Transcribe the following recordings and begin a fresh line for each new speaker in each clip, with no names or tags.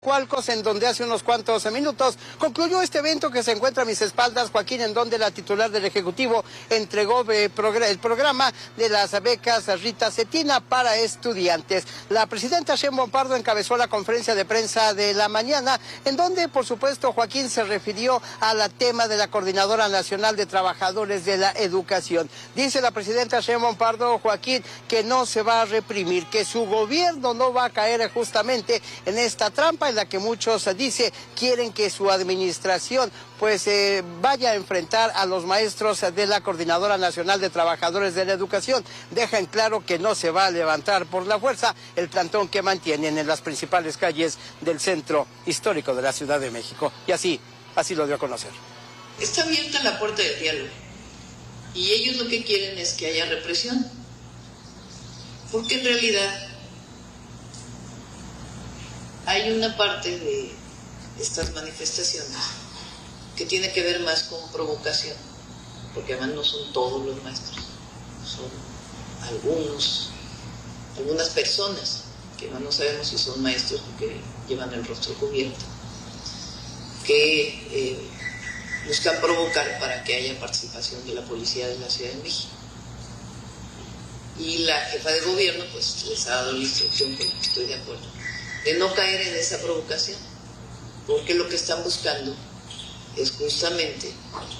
Coatzacoalcos, en donde hace unos cuantos minutos concluyó este evento que se encuentra a mis espaldas, Joaquín, en donde la titular del Ejecutivo entregó el programa de las becas Rita Cetina para estudiantes. La presidenta Sheinbaum Pardo encabezó la conferencia de prensa de la mañana, en donde, por supuesto, Joaquín se refirió al tema de la Coordinadora Nacional de Trabajadores de la Educación. Dice la presidenta Sheinbaum Pardo, Joaquín, que no se va a reprimir, que su gobierno no va a caer justamente en esta trampa en la que muchos, dice, quieren que su administración pues vaya a enfrentar a los maestros de la Coordinadora Nacional de Trabajadores de la Educación. Dejan claro que no se va a levantar por la fuerza el plantón que mantienen en las principales calles del centro histórico de la Ciudad de México. Y así lo dio a conocer.
Está abierta la puerta del diálogo y ellos lo que quieren es que haya represión, porque en realidad hay una parte de estas manifestaciones que tiene que ver más con provocación, porque además no son todos los maestros, son algunas personas que no sabemos si son maestros porque llevan el rostro cubierto, que buscan provocar para que haya participación de la policía de la Ciudad de México. Y la jefa de gobierno pues les ha dado la instrucción, con la que estoy de acuerdo, de no caer en esa provocación, porque lo que están buscando es justamente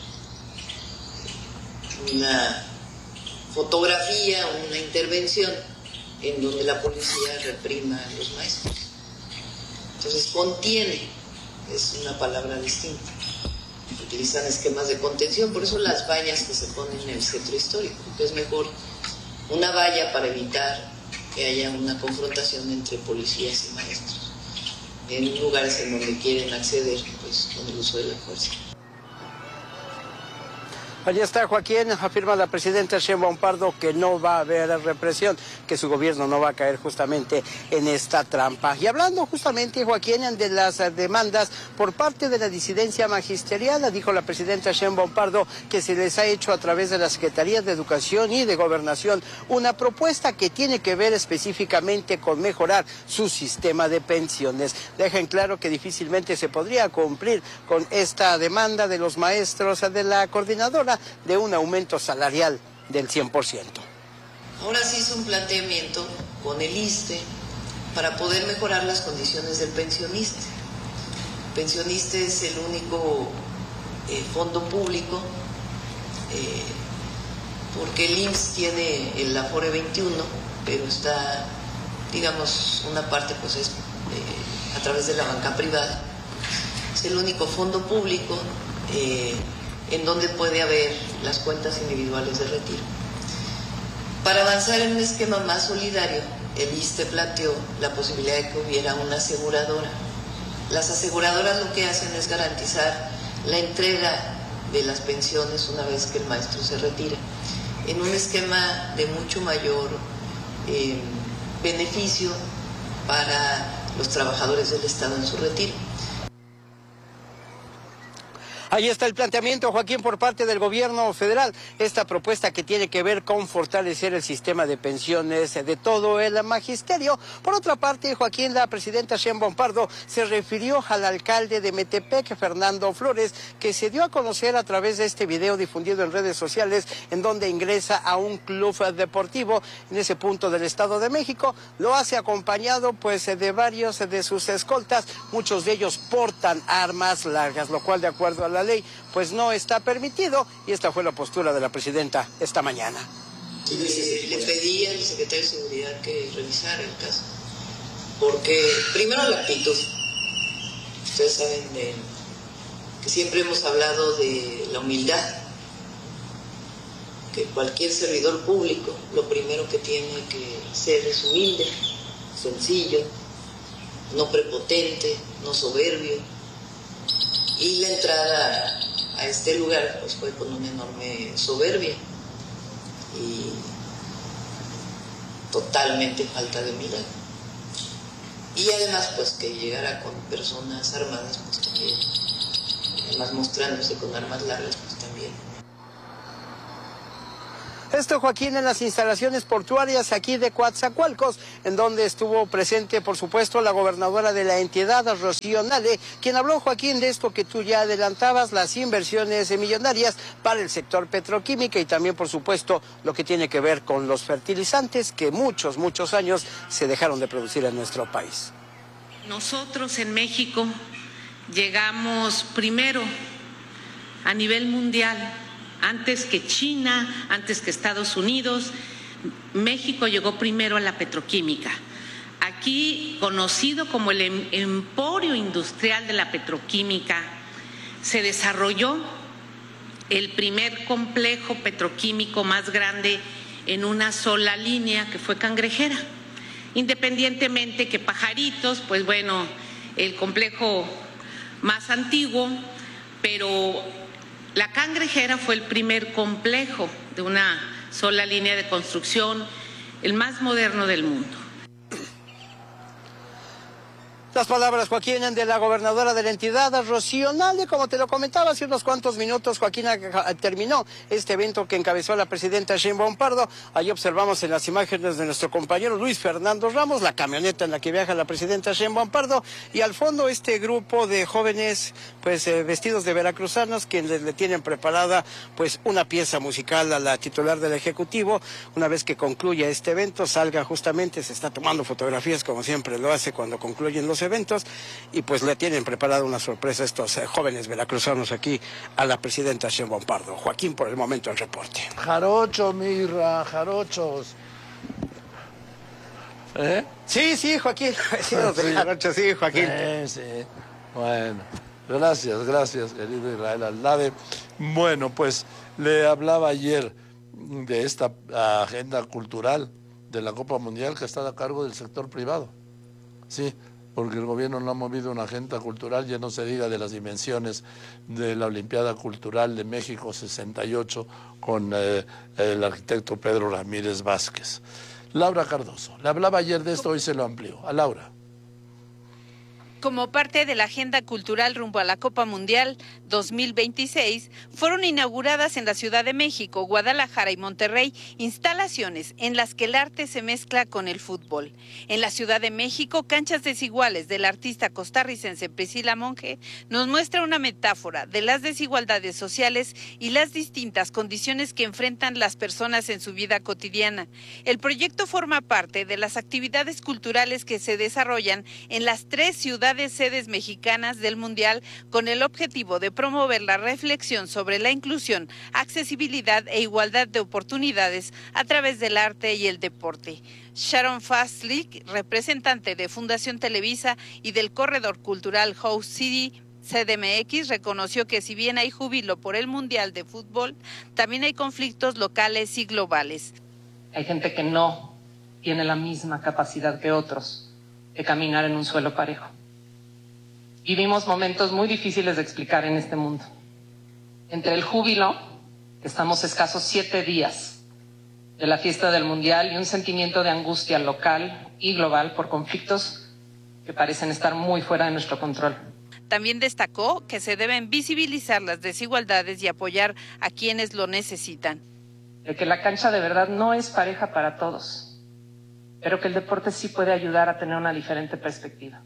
una fotografía, una intervención en donde la policía reprima a los maestros. Entonces, contiene es una palabra distinta. Utilizan esquemas de contención, por eso las vallas que se ponen en el centro histórico, porque es mejor una valla para evitar que haya una confrontación entre policías y maestros en lugares en donde quieren acceder pues con el uso de la fuerza.
Allí está, Joaquín, afirma la presidenta Sheinbaum Pardo que no va a haber represión, que su gobierno no va a caer justamente en esta trampa. Y hablando justamente, Joaquín, de las demandas por parte de la disidencia magisterial, dijo la presidenta Sheinbaum Pardo que se les ha hecho a través de la Secretaría de Educación y de Gobernación una propuesta que tiene que ver específicamente con mejorar su sistema de pensiones. Dejan claro que difícilmente se podría cumplir con esta demanda de los maestros de la coordinadora de un aumento salarial del 100%.
Ahora se hizo un planteamiento con el ISSSTE para poder mejorar las condiciones del pensionista. El pensionista es el único fondo público, porque el IMSS tiene el Afore 21, pero está, digamos, una parte pues es a través de la banca privada. Es el único fondo público en donde puede haber las cuentas individuales de retiro. Para avanzar en un esquema más solidario, el ISSSTE planteó la posibilidad de que hubiera una aseguradora. Las aseguradoras lo que hacen es garantizar la entrega de las pensiones una vez que el maestro se retira, en un esquema de mucho mayor beneficio para los trabajadores del Estado en su retiro.
Ahí está el planteamiento, Joaquín, por parte del gobierno federal. Esta propuesta que tiene que ver con fortalecer el sistema de pensiones de todo el magisterio. Por otra parte, Joaquín, la presidenta Sheinbaum Pardo se refirió al alcalde de Metepec, Fernando Flores, que se dio a conocer a través de este video difundido en redes sociales, en donde ingresa a un club deportivo en ese punto del Estado de México. Lo hace acompañado pues de varios de sus escoltas. Muchos de ellos portan armas largas, lo cual, de acuerdo a la ley, pues no está permitido, y esta fue la postura de la presidenta esta mañana.
Le pedí al secretario de Seguridad que revisara el caso, porque primero la actitud. Ustedes saben que siempre hemos hablado de la humildad, que cualquier servidor público lo primero que tiene que ser es humilde, sencillo, no prepotente, no soberbio. Y la entrada a este lugar pues fue con una enorme soberbia y totalmente falta de humildad. Y además pues que llegara con personas armadas pues también, además mostrándose con armas largas pues también.
Esto, Joaquín, en las instalaciones portuarias aquí de Coatzacoalcos, en donde estuvo presente, por supuesto, la gobernadora de la entidad, Rocío Nale, quien habló, Joaquín, de esto que tú ya adelantabas, las inversiones millonarias para el sector petroquímico y también, por supuesto, lo que tiene que ver con los fertilizantes que muchos años se dejaron de producir en nuestro país.
Nosotros en México llegamos primero a nivel mundial, antes que China, antes que Estados Unidos. México llegó primero a la petroquímica. Aquí, conocido como el emporio industrial de la petroquímica, se desarrolló el primer complejo petroquímico más grande en una sola línea, que fue Cangrejera. Independientemente que Pajaritos, pues bueno, el complejo más antiguo, pero la Cangrejera fue el primer complejo de una sola línea de construcción, el más moderno del mundo.
Las palabras, Joaquín, de la gobernadora de la entidad, Rocío Nale. Como te lo comentaba hace unos cuantos minutos, Joaquín, terminó este evento que encabezó la presidenta Sheinbaum Pardo. Ahí observamos en las imágenes de nuestro compañero Luis Fernando Ramos, la camioneta en la que viaja la presidenta Sheinbaum Pardo, y al fondo este grupo de jóvenes, pues vestidos de veracruzanos, quienes le tienen preparada pues una pieza musical a la titular del Ejecutivo. Una vez que concluya este evento, salga justamente, se está tomando fotografías como siempre lo hace cuando concluyen los eventos, y pues le tienen preparada una sorpresa a estos jóvenes veracruzanos aquí a la presidenta Sheinbaum Pardo. Joaquín, por el momento el reporte.
Jarocho, Mirra, jarochos. ¿Eh?
Sí, Joaquín. Sí, Joaquín.
Sí. Bueno, gracias, querido Israel Aldave. Bueno, pues le hablaba ayer de esta agenda cultural de la Copa Mundial que está a cargo del sector privado. Sí, porque el gobierno no ha movido una agenda cultural, ya no se diga de las dimensiones de la Olimpiada Cultural de México 68 con el arquitecto Pedro Ramírez Vázquez. Laura Cardoso, le hablaba ayer de esto, hoy se lo amplió. A Laura.
Como parte de la agenda cultural rumbo a la Copa Mundial 2026, fueron inauguradas en la Ciudad de México, Guadalajara y Monterrey instalaciones en las que el arte se mezcla con el fútbol. En la Ciudad de México, Canchas Desiguales del artista costarricense Priscila Monge nos muestra una metáfora de las desigualdades sociales y las distintas condiciones que enfrentan las personas en su vida cotidiana. El proyecto forma parte de las actividades culturales que se desarrollan en las 3 ciudades sedes mexicanas del Mundial, con el objetivo de promover la reflexión sobre la inclusión, accesibilidad e igualdad de oportunidades a través del arte y el deporte. Sharon Fastlick, representante de Fundación Televisa y del Corredor Cultural House City CDMX, reconoció que si bien hay júbilo por el Mundial de Fútbol, también hay conflictos locales y globales.
Hay gente que no tiene la misma capacidad que otros de caminar en un suelo parejo. Vivimos momentos muy difíciles de explicar en este mundo. Entre el júbilo, que estamos escasos 7 días de la fiesta del Mundial, y un sentimiento de angustia local y global por conflictos que parecen estar muy fuera de nuestro control.
También destacó que se deben visibilizar las desigualdades y apoyar a quienes lo necesitan.
De que la cancha de verdad no es pareja para todos, pero que el deporte sí puede ayudar a tener una diferente perspectiva.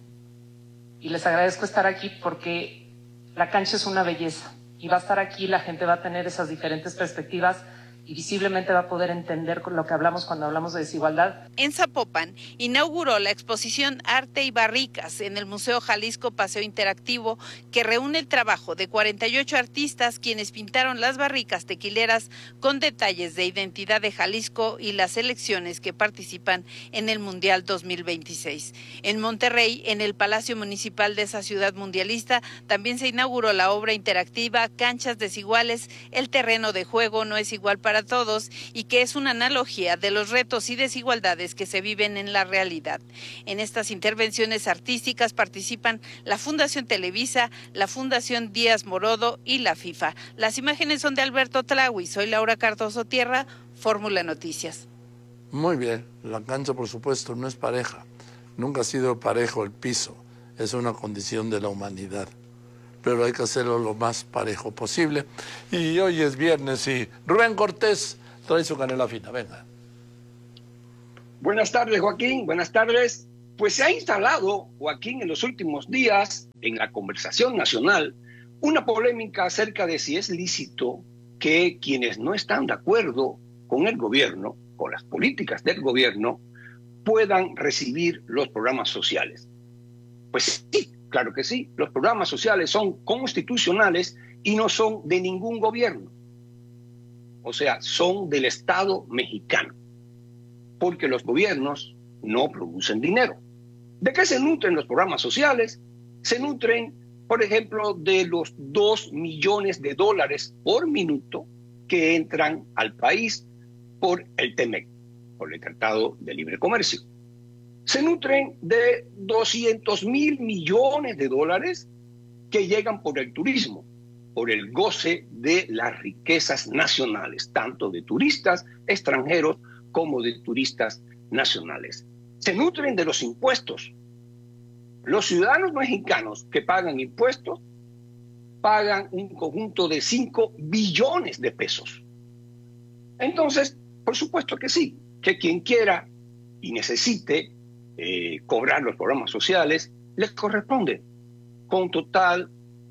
Y les agradezco estar aquí porque la cancha es una belleza y va a estar aquí, la gente va a tener esas diferentes perspectivas y visiblemente va a poder entender con lo que hablamos cuando hablamos de desigualdad.
En Zapopan inauguró la exposición Arte y Barricas en el Museo Jalisco Paseo Interactivo, que reúne el trabajo de 48 artistas quienes pintaron las barricas tequileras con detalles de identidad de Jalisco y las selecciones que participan en el Mundial 2026. En Monterrey, en el Palacio Municipal de esa ciudad mundialista, también se inauguró la obra interactiva Canchas Desiguales, el terreno de juego no es igual para todos, y que es una analogía de los retos y desigualdades que se viven en la realidad. En estas intervenciones artísticas participan la Fundación Televisa, la Fundación Díaz Morodo y la FIFA. Las imágenes son de Alberto Tlahui. Soy Laura Cardoso Tierra, Fórmula Noticias.
Muy bien, la cancha por supuesto no es pareja, nunca ha sido parejo el piso, es una condición de la humanidad, pero hay que hacerlo lo más parejo posible. Y hoy es viernes y Rubén Cortés trae su canela fina, venga.
Buenas tardes, Joaquín, buenas tardes. Pues se ha instalado, Joaquín, en los últimos días, en la conversación nacional, una polémica acerca de si es lícito que quienes no están de acuerdo con el gobierno, con las políticas del gobierno, puedan recibir los programas sociales. Pues sí, claro que sí. Los programas sociales son constitucionales y no son de ningún gobierno. O sea, son del Estado mexicano. Porque los gobiernos no producen dinero. ¿De qué se nutren los programas sociales? Se nutren, por ejemplo, de los 2 millones de dólares por minuto que entran al país por el TEMEC, por el Tratado de Libre Comercio. Se nutren de 200,000 millones de dólares que llegan por el turismo, por el goce de las riquezas nacionales, tanto de turistas extranjeros como de turistas nacionales. Se nutren de los impuestos. Los ciudadanos mexicanos que pagan impuestos pagan un conjunto de 5 billones de pesos. Entonces, por supuesto que sí, que quien quiera y necesite cobrar los programas sociales, les corresponde con total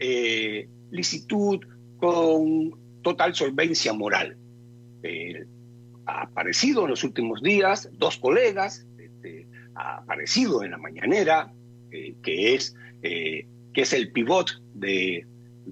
licitud, con total solvencia moral. Ha aparecido en los últimos días 2 colegas, ha aparecido en la mañanera, que es el pivot de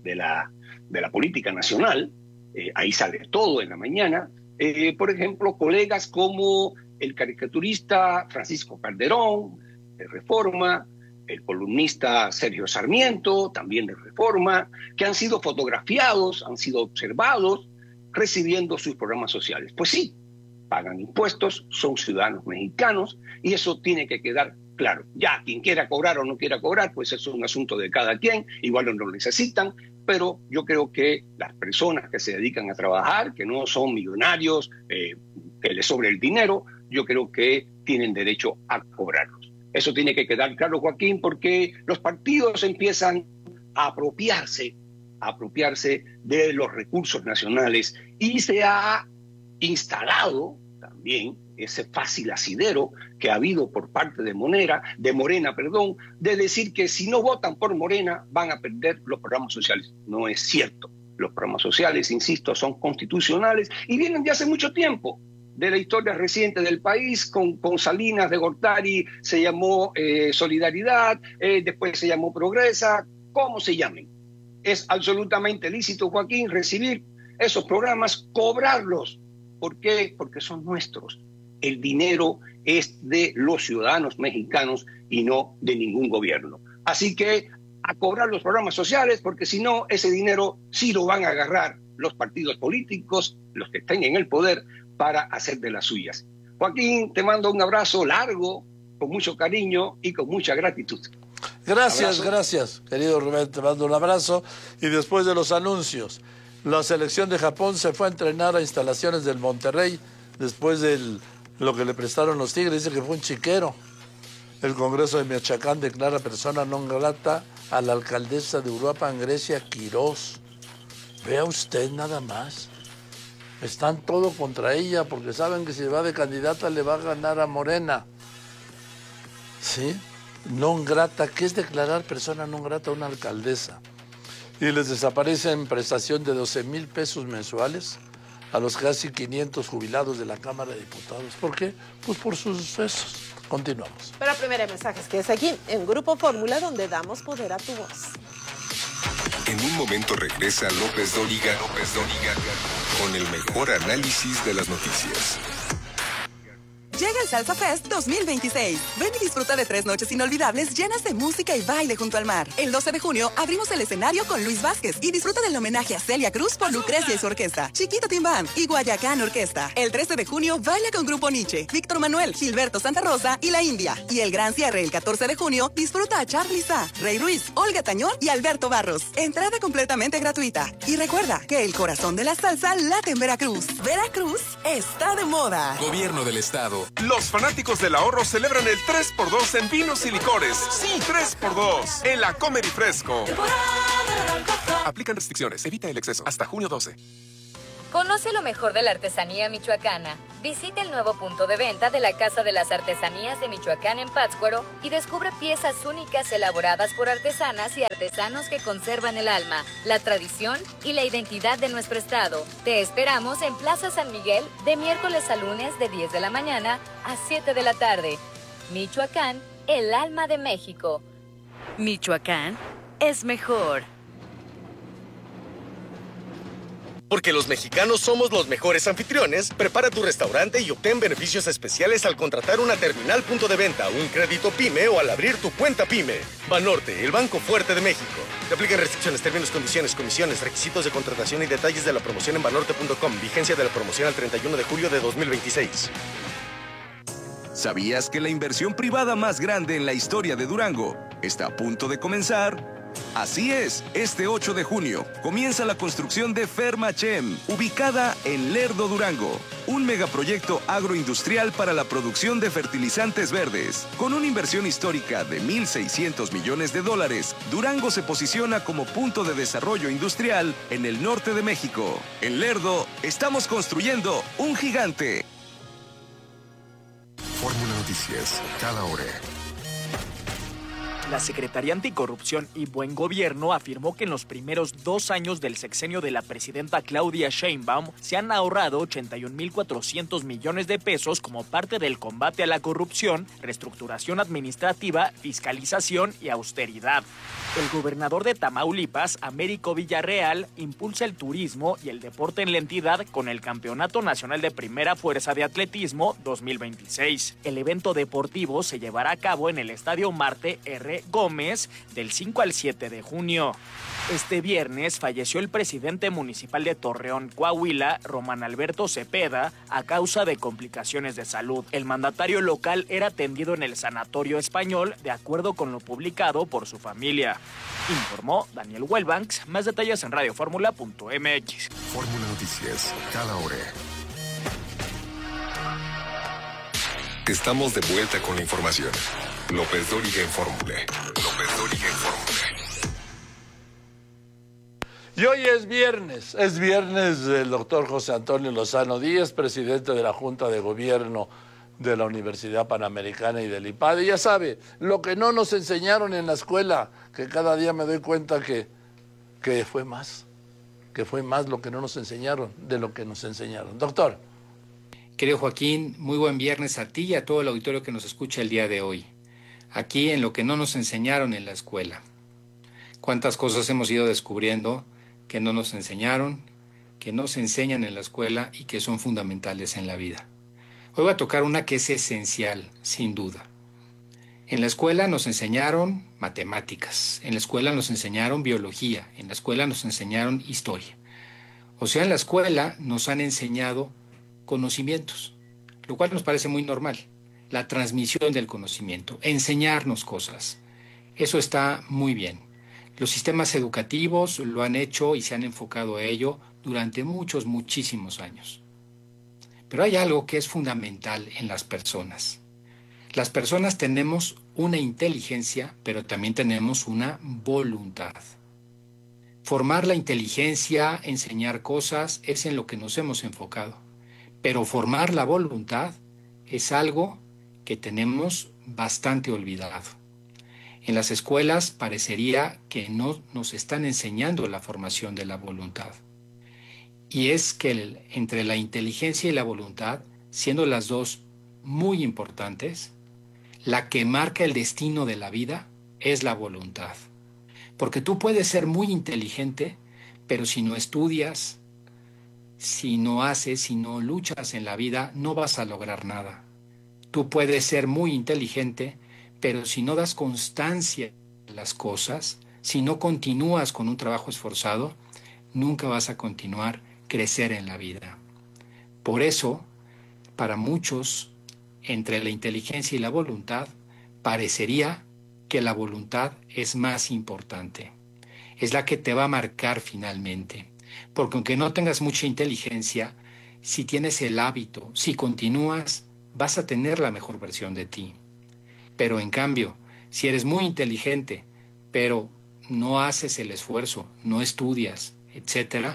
la política nacional, ahí sale todo en la mañana. Por ejemplo, colegas como el caricaturista Francisco Calderón, de Reforma, el columnista Sergio Sarmiento, también de Reforma, que han sido fotografiados, han sido observados, recibiendo sus programas sociales. Pues sí, pagan impuestos, son ciudadanos mexicanos, y eso tiene que quedar claro. Ya, quien quiera cobrar o no quiera cobrar, pues eso es un asunto de cada quien, igual no lo necesitan, pero yo creo que las personas que se dedican a trabajar, que no son millonarios, que les sobre el dinero, yo creo que tienen derecho a cobrarlos. Eso tiene que quedar claro, Joaquín, porque los partidos empiezan a apropiarse de los recursos nacionales y se ha instalado también ese fácil asidero que ha habido por parte de Morena, de decir que si no votan por Morena van a perder los programas sociales. No es cierto. Los programas sociales, insisto, son constitucionales y vienen de hace mucho tiempo. De la historia reciente del país, con Salinas de Gortari se llamó Solidaridad, después se llamó Progresa, como se llamen. Es absolutamente lícito, Joaquín, recibir esos programas, cobrarlos. ¿Por qué? Porque son nuestros. El dinero es de los ciudadanos mexicanos y no de ningún gobierno. Así que a cobrar los programas sociales, porque si no, ese dinero sí lo van a agarrar los partidos políticos, los que estén en el poder, para hacer de las suyas. Joaquín, te mando un abrazo largo, con mucho cariño y con mucha gratitud.
Gracias, querido Rubén, te mando un abrazo. Y después de los anuncios, la selección de Japón se fue a entrenar a instalaciones del Monterrey después de lo que le prestaron los Tigres. Dice que fue un chiquero. El Congreso de Michoacán declara persona non grata a la alcaldesa de Uruapan, Grecia Quirós. Vea usted nada más. Están todo contra ella porque saben que si va de candidata le va a ganar a Morena. ¿Sí? Non grata, ¿qué es declarar persona non grata a una alcaldesa? Y les desaparecen prestación de 12,000 pesos mensuales a los casi 500 jubilados de la Cámara de Diputados. ¿Por qué? Pues por sus sucesos. Continuamos.
Pero primero hay mensajes, que es aquí en Grupo Fórmula, donde damos poder a tu voz.
En un momento regresa López Dóriga con el mejor análisis de las noticias.
Llega el Salsa Fest 2026. Ven y disfruta de 3 noches inolvidables llenas de música y baile junto al mar. El 12 de junio abrimos el escenario con Luis Vázquez y disfruta del homenaje a Celia Cruz por Lucrecia y su orquesta, Chiquito Tim Band y Guayacán Orquesta. El 13 de junio baila con Grupo Nietzsche, Víctor Manuel, Gilberto Santa Rosa y La India. Y el gran cierre el 14 de junio disfruta a Charly Sa, Rey Ruiz, Olga Tañón y Alberto Barros. Entrada completamente gratuita. Y recuerda que el corazón de la salsa late en Veracruz. Veracruz está de moda.
Gobierno del Estado.
Los fanáticos del ahorro celebran el 3x2 en vinos y licores. Sí, 3x2 en la Comer y Fresco. Aplican restricciones. Evita el exceso. Hasta junio 12.
Conoce lo mejor de la artesanía michoacana. Visita el nuevo punto de venta de la Casa de las Artesanías de Michoacán en Pátzcuaro y descubre piezas únicas elaboradas por artesanas y artesanos que conservan el alma, la tradición y la identidad de nuestro estado. Te esperamos en Plaza San Miguel de miércoles a lunes de 10 de la mañana a 7 de la tarde. Michoacán, el alma de México.
Michoacán es mejor.
Porque los mexicanos somos los mejores anfitriones, prepara tu restaurante y obtén beneficios especiales al contratar una terminal punto de venta, un crédito PYME o al abrir tu cuenta PYME. Banorte, el banco fuerte de México. Te aplican restricciones, términos, condiciones, comisiones, requisitos de contratación y detalles de la promoción en banorte.com. Vigencia de la promoción al 31 de julio de 2026.
¿Sabías que la inversión privada más grande en la historia de Durango está a punto de comenzar? Así es, este 8 de junio comienza la construcción de Fermachem, ubicada en Lerdo, Durango. Un megaproyecto agroindustrial para la producción de fertilizantes verdes. Con una inversión histórica de $1,600 millones, Durango se posiciona como punto de desarrollo industrial en el norte de México. En Lerdo, estamos construyendo un gigante.
Fórmula Noticias, cada hora.
La Secretaría Anticorrupción y Buen Gobierno afirmó que en los primeros 2 años del sexenio de la presidenta Claudia Sheinbaum se han ahorrado 81,400 millones de pesos como parte del combate a la corrupción, reestructuración administrativa, fiscalización y austeridad. El gobernador de Tamaulipas, Américo Villarreal, impulsa el turismo y el deporte en la entidad con el Campeonato Nacional de Primera Fuerza de Atletismo 2026. El evento deportivo se llevará a cabo en el Estadio Marte R. Gómez del 5 al 7 de junio. Este viernes falleció el presidente municipal de Torreón, Coahuila, Román Alberto Cepeda, a causa de complicaciones de salud. El mandatario local era atendido en el Sanatorio Español, de acuerdo con lo publicado por su familia. Informó Daniel Wellbanks. Más detalles en radioformula.mx.
Fórmula Noticias, cada hora. Estamos de vuelta con la información. López Dóriga en Fórmula. López Dóriga en Fórmula.
Y hoy es viernes del doctor José Antonio Lozano Díaz, presidente de la Junta de Gobierno de la Universidad Panamericana y del IPAD. Y ya sabe, lo que no nos enseñaron en la escuela, que cada día me doy cuenta que fue más lo que no nos enseñaron de lo que nos enseñaron. Doctor.
Querido Joaquín, muy buen viernes a ti y a todo el auditorio que nos escucha el día de hoy. Aquí en lo que no nos enseñaron en la escuela. Cuántas cosas hemos ido descubriendo que no nos enseñaron, que no se enseñan en la escuela y que son fundamentales en la vida. Hoy voy a tocar una que es esencial, sin duda. En la escuela nos enseñaron matemáticas, en la escuela nos enseñaron biología, en la escuela nos enseñaron historia. O sea, en la escuela nos han enseñado conocimientos, lo cual nos parece muy normal. La transmisión del conocimiento, enseñarnos cosas. Eso está muy bien. Los sistemas educativos lo han hecho y se han enfocado a ello durante muchísimos años. Pero hay algo que es fundamental en las personas. Las personas tenemos una inteligencia, pero también tenemos una voluntad. Formar la inteligencia, enseñar cosas, es en lo que nos hemos enfocado. Pero formar la voluntad es algo que tenemos bastante olvidado. En las escuelas parecería que no nos están enseñando la formación de la voluntad. Y es que entre la inteligencia y la voluntad, siendo las dos muy importantes, la que marca el destino de la vida es la voluntad. Porque tú puedes ser muy inteligente, pero si no estudias, si no haces, si no luchas en la vida, no vas a lograr nada. Tú puedes ser muy inteligente, pero si no das constancia en las cosas, si no continúas con un trabajo esforzado, nunca vas a continuar crecer en la vida. Por eso, para muchos, entre la inteligencia y la voluntad, parecería que la voluntad es más importante. Es la que te va a marcar finalmente. Porque aunque no tengas mucha inteligencia, si tienes el hábito, si continúas, vas a tener la mejor versión de ti. Pero en cambio, si eres muy inteligente, pero no haces el esfuerzo, no estudias, etc.,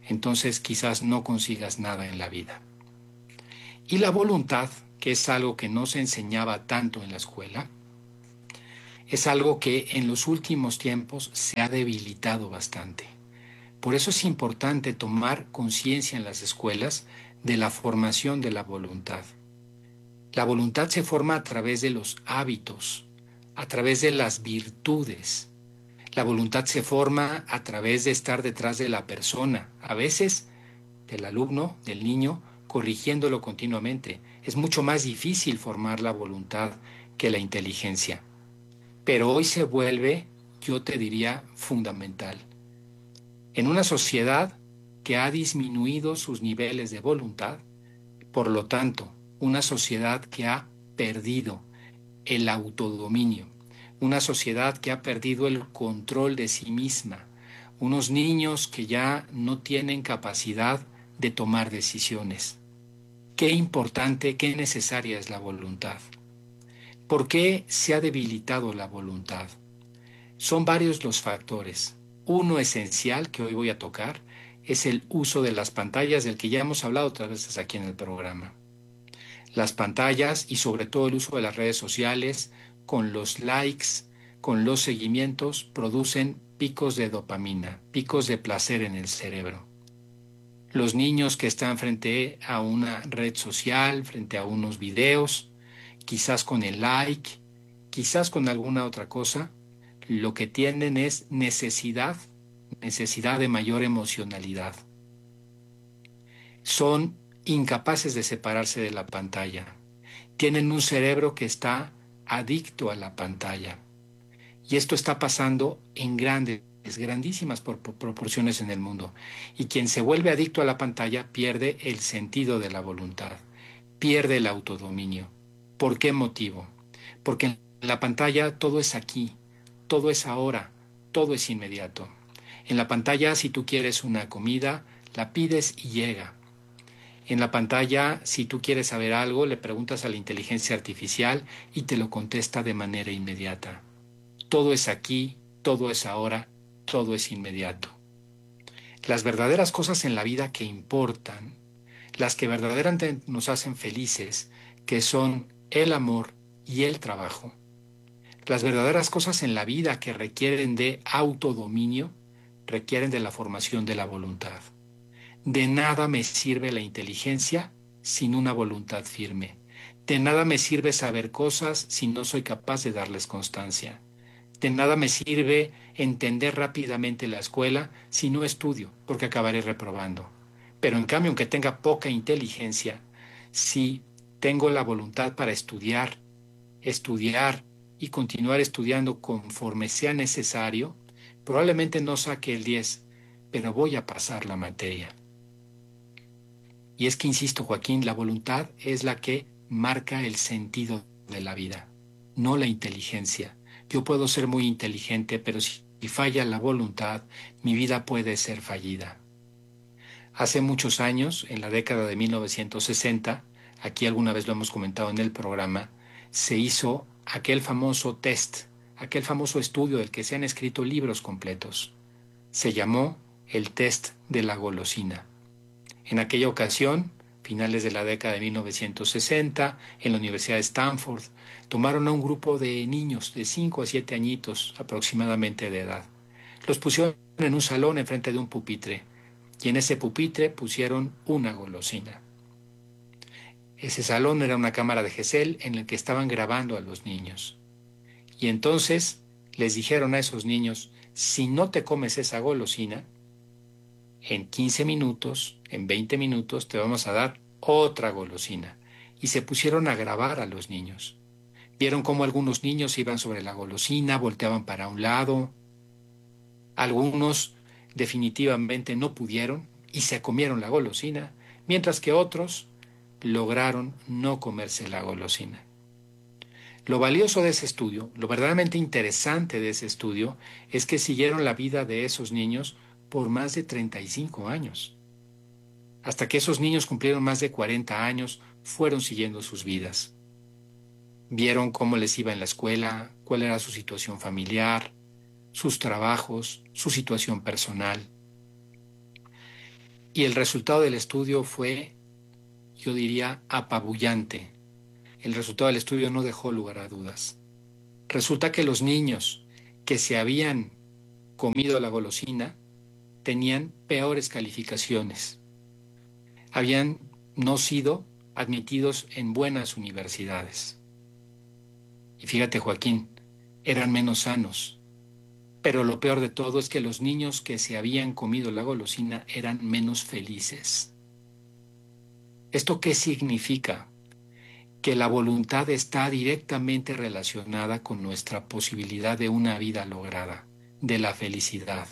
entonces quizás no consigas nada en la vida. Y la voluntad, que es algo que no se enseñaba tanto en la escuela, es algo que en los últimos tiempos se ha debilitado bastante. Por eso es importante tomar conciencia en las escuelas de la formación de la voluntad. La voluntad se forma a través de los hábitos, a través de las virtudes. La voluntad se forma a través de estar detrás de la persona, a veces del alumno, del niño, corrigiéndolo continuamente. Es mucho más difícil formar la voluntad que la inteligencia. Pero hoy se vuelve, yo te diría, fundamental. En una sociedad que ha disminuido sus niveles de voluntad, por lo tanto, una sociedad que ha perdido el autodominio, una sociedad que ha perdido el control de sí misma, unos niños que ya no tienen capacidad de tomar decisiones. Qué importante, qué necesaria es la voluntad. ¿Por qué se ha debilitado la voluntad? Son varios los factores. Uno esencial que hoy voy a tocar es el uso de las pantallas, del que ya hemos hablado otras veces aquí en el programa. Las pantallas y sobre todo el uso de las redes sociales, con los likes, con los seguimientos, producen picos de dopamina, picos de placer en el cerebro. Los niños que están frente a una red social, frente a unos videos, quizás con el like, quizás con alguna otra cosa, lo que tienen es necesidad de mayor emocionalidad. Son incapaces de separarse de la pantalla. Tienen un cerebro que está adicto a la pantalla. Y esto está pasando en grandísimas proporciones en el mundo. Y quien se vuelve adicto a la pantalla pierde el sentido de la voluntad, pierde el autodominio. ¿Por qué motivo? Porque en la pantalla todo es aquí, todo es ahora, todo es inmediato. En la pantalla, si tú quieres una comida, la pides y llega. En la pantalla, si tú quieres saber algo, le preguntas a la inteligencia artificial y te lo contesta de manera inmediata. Todo es aquí, todo es ahora, todo es inmediato. Las verdaderas cosas en la vida que importan, las que verdaderamente nos hacen felices, que son el amor y el trabajo, las verdaderas cosas en la vida que requieren de autodominio, requieren de la formación de la voluntad. De nada me sirve la inteligencia sin una voluntad firme. De nada me sirve saber cosas si no soy capaz de darles constancia. De nada me sirve entender rápidamente la escuela si no estudio, porque acabaré reprobando. Pero en cambio, aunque tenga poca inteligencia, si tengo la voluntad para estudiar y continuar estudiando conforme sea necesario, probablemente no saque el 10, pero voy a pasar la materia. Y es que, insisto, Joaquín, la voluntad es la que marca el sentido de la vida, no la inteligencia. Yo puedo ser muy inteligente, pero si falla la voluntad, mi vida puede ser fallida. Hace muchos años, en la década de 1960, aquí alguna vez lo hemos comentado en el programa, se hizo aquel famoso test, aquel famoso estudio del que se han escrito libros completos. Se llamó el test de la golosina. En aquella ocasión, finales de la década de 1960, en la Universidad de Stanford, tomaron a un grupo de niños de 5 a 7 añitos aproximadamente de edad. Los pusieron en un salón enfrente de un pupitre, y en ese pupitre pusieron una golosina. Ese salón era una cámara de Gesell en la que estaban grabando a los niños. Y entonces les dijeron a esos niños, si no te comes esa golosina, en 15 minutos, en 20 minutos te vamos a dar otra golosina. Y se pusieron a grabar a los niños. Vieron cómo algunos niños iban sobre la golosina, volteaban para un lado. Algunos definitivamente no pudieron y se comieron la golosina, mientras que otros lograron no comerse la golosina. Lo valioso de ese estudio, lo verdaderamente interesante de ese estudio, es que siguieron la vida de esos niños por más de 35 años. Hasta que esos niños cumplieron más de 40 años, fueron siguiendo sus vidas. Vieron cómo les iba en la escuela, cuál era su situación familiar, sus trabajos, su situación personal. Y el resultado del estudio fue, yo diría, apabullante. El resultado del estudio no dejó lugar a dudas. Resulta que los niños que se habían comido la golosina tenían peores calificaciones. Habían no sido admitidos en buenas universidades. Y fíjate, Joaquín, eran menos sanos. Pero lo peor de todo es que los niños que se habían comido la golosina eran menos felices. ¿Esto qué significa? Que la voluntad está directamente relacionada con nuestra posibilidad de una vida lograda, de la felicidad.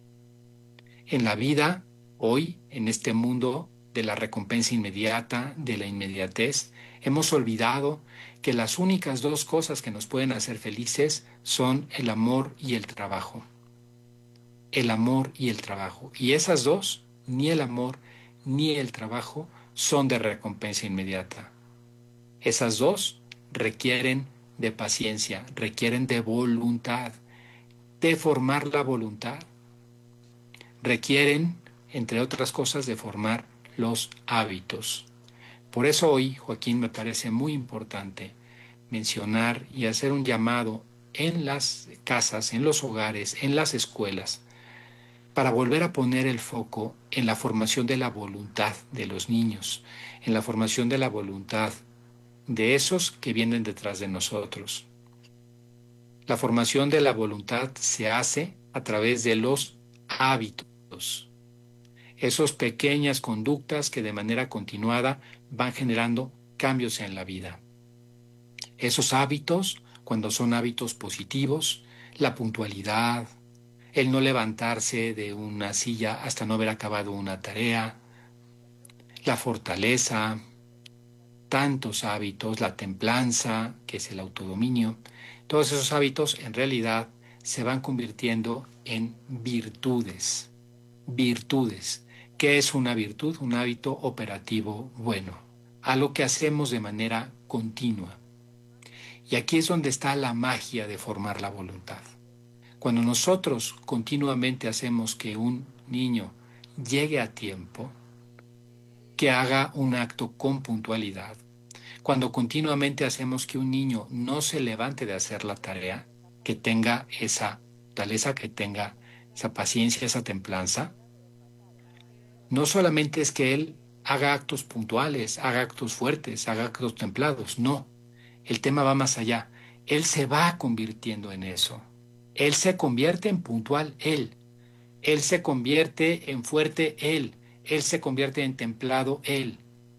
En la vida, hoy, en este mundo de la recompensa inmediata, de la inmediatez, hemos olvidado que las únicas dos cosas que nos pueden hacer felices son el amor y el trabajo. El amor y el trabajo. Y esas dos, ni el amor ni el trabajo, son de recompensa inmediata. Esas dos requieren de paciencia, requieren de voluntad, de formar la voluntad. Requieren, entre otras cosas, de formar los hábitos. Por eso hoy, Joaquín, me parece muy importante mencionar y hacer un llamado en las casas, en los hogares, en las escuelas, para volver a poner el foco en la formación de la voluntad de los niños, en la formación de la voluntad de esos que vienen detrás de nosotros. La formación de la voluntad se hace a través de los hábitos, esas pequeñas conductas que de manera continuada van generando cambios en la vida. Esos hábitos, cuando son hábitos positivos, la puntualidad, el no levantarse de una silla hasta no haber acabado una tarea, la fortaleza, tantos hábitos, la templanza, que es el autodominio, todos esos hábitos en realidad se van convirtiendo en virtudes. Virtudes. ¿Qué es una virtud? Un hábito operativo bueno, algo que hacemos de manera continua. Y aquí es donde está la magia de formar la voluntad. Cuando nosotros continuamente hacemos que un niño llegue a tiempo, que haga un acto con puntualidad, cuando continuamente hacemos que un niño no se levante de hacer la tarea, que tenga esa fortaleza, que tenga esa paciencia, esa templanza, no solamente es que él haga actos puntuales, haga actos fuertes, haga actos templados, no. El tema va más allá. Él se va convirtiendo en eso. Él se convierte en puntual, él. Él se convierte en fuerte, él. Él se convierte en templado, él.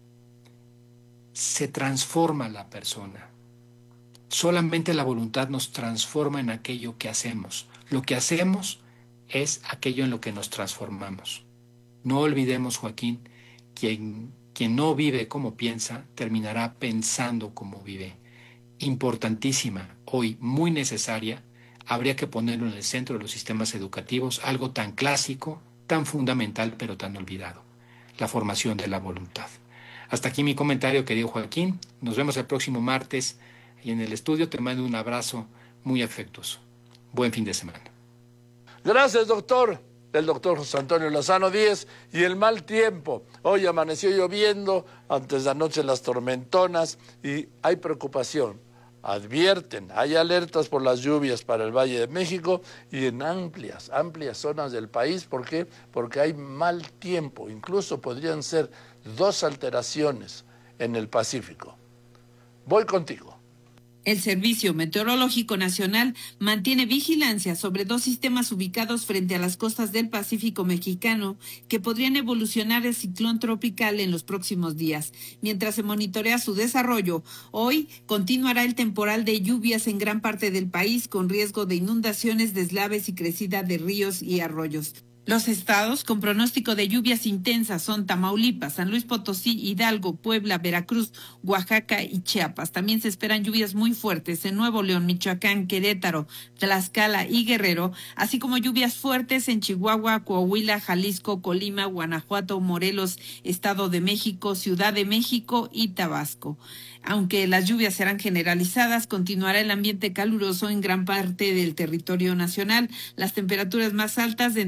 Se transforma la persona. Solamente la voluntad nos transforma en aquello que hacemos. Lo que hacemos es aquello en lo que nos transformamos. No olvidemos, Joaquín, quien no vive como piensa, terminará pensando como vive. Importantísima, hoy muy necesaria, habría que ponerlo en el centro de los sistemas educativos, algo tan clásico, tan fundamental, pero tan olvidado, la formación de la voluntad. Hasta aquí mi comentario, querido Joaquín. Nos vemos el próximo martes y en el estudio te mando un abrazo muy afectuoso. Buen fin de semana.
Gracias, doctor. El doctor José Antonio Lozano Díez. Y el mal tiempo. Hoy amaneció lloviendo, antes de anoche las tormentonas y hay preocupación. Advierten, hay alertas por las lluvias para el Valle de México y en amplias zonas del país. ¿Por qué? Porque hay mal tiempo. Incluso podrían ser 2 alteraciones en el Pacífico. Voy contigo.
El Servicio Meteorológico Nacional mantiene vigilancia sobre 2 sistemas ubicados frente a las costas del Pacífico mexicano que podrían evolucionar el ciclón tropical en los próximos días. Mientras se monitorea su desarrollo, hoy continuará el temporal de lluvias en gran parte del país con riesgo de inundaciones, deslaves y crecida de ríos y arroyos. Los estados con pronóstico de lluvias intensas son Tamaulipas, San Luis Potosí, Hidalgo, Puebla, Veracruz, Oaxaca y Chiapas. También se esperan lluvias muy fuertes en Nuevo León, Michoacán, Querétaro, Tlaxcala y Guerrero, así como lluvias fuertes en Chihuahua, Coahuila, Jalisco, Colima, Guanajuato, Morelos, Estado de México, Ciudad de México y Tabasco. Aunque las lluvias serán generalizadas, continuará el ambiente caluroso en gran parte del territorio nacional. Las temperaturas más altas de entre 40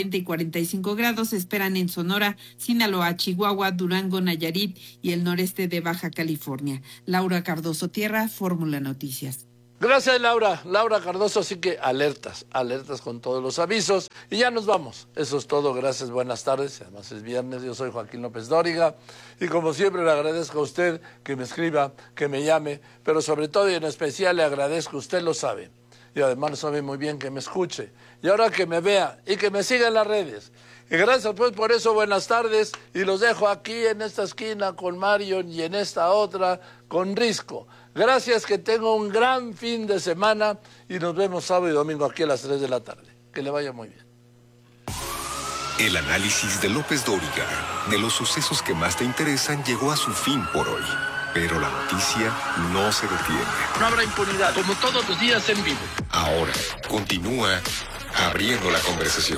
40 y 45 grados se esperan en Sonora, Sinaloa, Chihuahua, Durango, Nayarit y el noreste de Baja California. Laura Cardoso Tierra, Fórmula Noticias.
Gracias, Laura Cardoso, así que alertas con todos los avisos. Y ya nos vamos. Eso es todo, gracias, buenas tardes. Además es viernes, yo soy Joaquín López Dóriga. Y como siempre le agradezco a usted que me escriba, que me llame, pero sobre todo y en especial le agradezco, usted lo sabe. Y además lo sabe muy bien, que me escuche. Y ahora que me vea y que me siga en las redes. Y gracias pues por eso, buenas tardes. Y los dejo aquí en esta esquina con Marion y en esta otra con Risco. Gracias, que tenga un gran fin de semana y nos vemos sábado y domingo aquí a las 3 de la tarde. Que le vaya muy bien.
El análisis de López Dóriga de los sucesos que más te interesan llegó a su fin por hoy. Pero la noticia no se detiene.
No habrá impunidad, como todos los días en vivo.
Ahora continúa abriendo la conversación.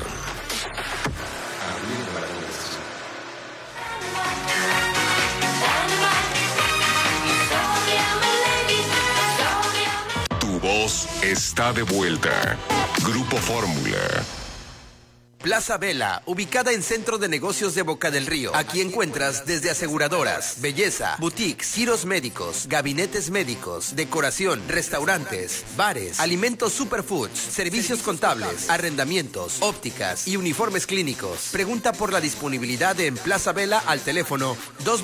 Tu voz está de vuelta. Grupo Fórmula.
Plaza Vela, ubicada en Centro de Negocios de Boca del Río. Aquí encuentras desde aseguradoras, belleza, boutiques, giros médicos, gabinetes médicos, decoración, restaurantes, bares, alimentos superfoods, servicios contables, arrendamientos, ópticas y uniformes clínicos. Pregunta por la disponibilidad en Plaza Vela al teléfono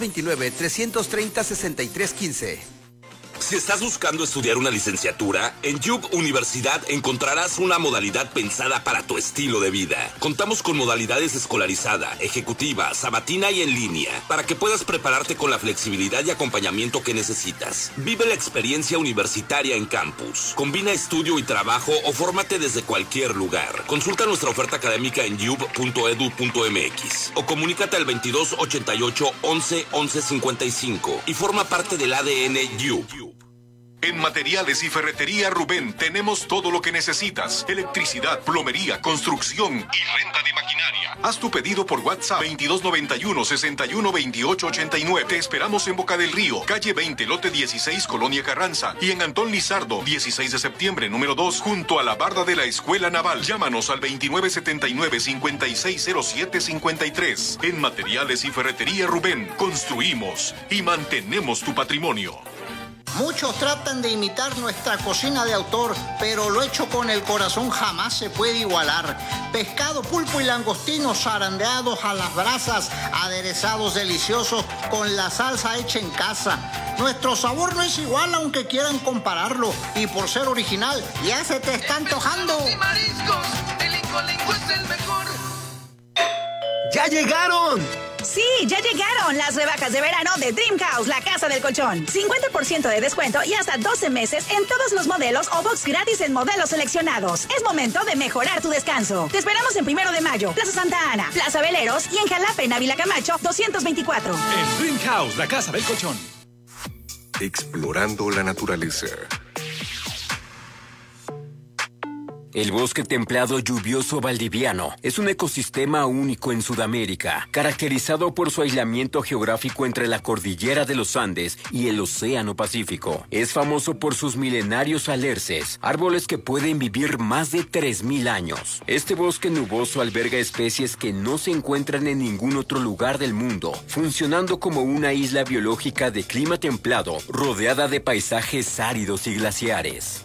229-330-6315.
Si estás buscando estudiar una licenciatura, en Yup Universidad encontrarás una modalidad pensada para tu estilo de vida. Contamos con modalidades escolarizada, ejecutiva, sabatina y en línea, para que puedas prepararte con la flexibilidad y acompañamiento que necesitas. Vive la experiencia universitaria en campus. Combina estudio y trabajo o fórmate desde cualquier lugar. Consulta nuestra oferta académica en yup.edu.mx o comunícate al 2288 11 11 55 y forma parte del ADN Yup.
En Materiales y Ferretería Rubén tenemos todo lo que necesitas: electricidad, plomería, construcción y renta de maquinaria. Haz tu pedido por WhatsApp 2291-612889. Te esperamos en Boca del Río, calle 20, lote 16, Colonia Carranza, y en Antón Lizardo, 16 de septiembre, número 2, junto a la barda de la Escuela Naval. Llámanos al 2979-560753. En Materiales y Ferretería Rubén construimos y mantenemos tu patrimonio.
Muchos tratan de imitar nuestra cocina de autor, pero lo hecho con el corazón jamás se puede igualar. Pescado, pulpo y langostinos zarandeados a las brasas, aderezados deliciosos con la salsa hecha en casa. Nuestro sabor no es igual aunque quieran compararlo, y por ser original ya se te está antojando.
Y mariscos, el Incolinco es el mejor.
¡Ya llegaron!
Sí, ya llegaron las rebajas de verano de Dream House, la casa del colchón. 50% de descuento y hasta 12 meses en todos los modelos o box gratis en modelos seleccionados. Es momento de mejorar tu descanso. Te esperamos en 1 de mayo, Plaza Santa Ana, Plaza Veleros y en Jalapa, en Ávila Camacho, 224.
En Dream House, la casa del colchón.
Explorando la naturaleza.
El bosque templado lluvioso valdiviano es un ecosistema único en Sudamérica, caracterizado por su aislamiento geográfico entre la cordillera de los Andes y el Océano Pacífico. Es famoso por sus milenarios alerces, árboles que pueden vivir más de 3.000 años. Este bosque nuboso alberga especies que no se encuentran en ningún otro lugar del mundo, funcionando como una isla biológica de clima templado, rodeada de paisajes áridos y glaciares.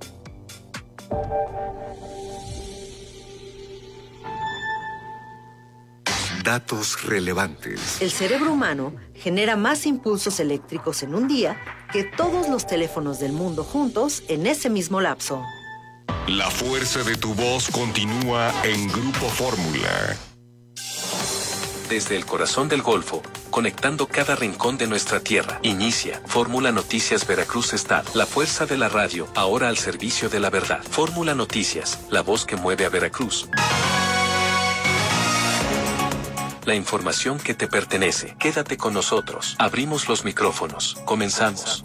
Datos relevantes.
El cerebro humano genera más impulsos eléctricos en un día que todos los teléfonos del mundo juntos en ese mismo lapso.
La fuerza de tu voz continúa en Grupo Fórmula.
Desde el corazón del Golfo, conectando cada rincón de nuestra tierra. Inicia Fórmula Noticias Veracruz Estado. La fuerza de la radio, ahora al servicio de la verdad. Fórmula Noticias, la voz que mueve a Veracruz. La información que te pertenece. Quédate con nosotros. Abrimos los micrófonos. Comenzamos.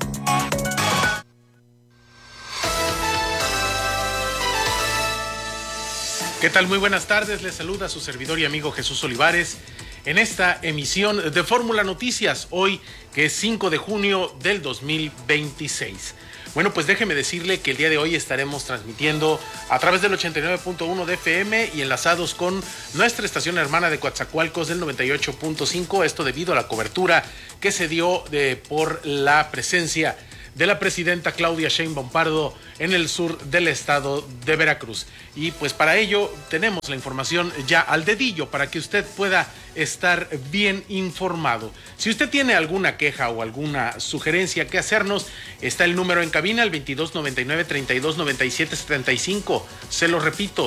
¿Qué tal? Muy buenas tardes. Les saluda su servidor y amigo Jesús Olivares en esta emisión de Fórmula Noticias, hoy que es 5 de junio del 2026. Bueno, pues déjeme decirle que el día de hoy estaremos transmitiendo a través del 89.1 de FM y enlazados con nuestra estación hermana de Coatzacoalcos del 98.5, esto debido a la cobertura que se dio por la presencia de la presidenta Claudia Sheinbaum Pardo en el sur del estado de Veracruz. Y pues para ello tenemos la información ya al dedillo para que usted pueda estar bien informado. Si usted tiene alguna queja o alguna sugerencia que hacernos, está el número en cabina, el 2299-3297-75. Se lo repito,